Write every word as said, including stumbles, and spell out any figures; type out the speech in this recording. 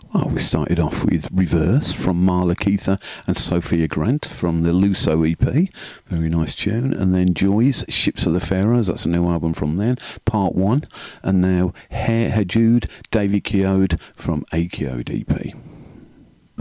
Well, we started off with Reverse from Marla Keitha and Sophia Grant from the Luso E P. Very nice tune. And then Joy's Ships of the Pharaohs, that's a new album from them, part one. And now Hair Hajood, David Keogh from A Keogh E P.